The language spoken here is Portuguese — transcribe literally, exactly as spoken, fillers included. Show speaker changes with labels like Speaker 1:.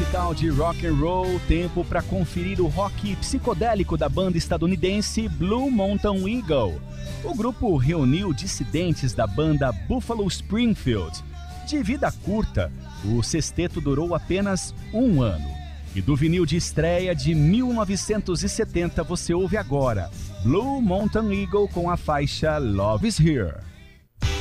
Speaker 1: musical de rock and roll, tempo para conferir o rock psicodélico da banda estadunidense Blue Mountain Eagle. O grupo reuniu dissidentes da banda Buffalo Springfield. De vida curta, o sexteto durou apenas um ano. E do vinil de estreia de mil novecentos e setenta você ouve agora Blue Mountain Eagle com a faixa Love Is Here.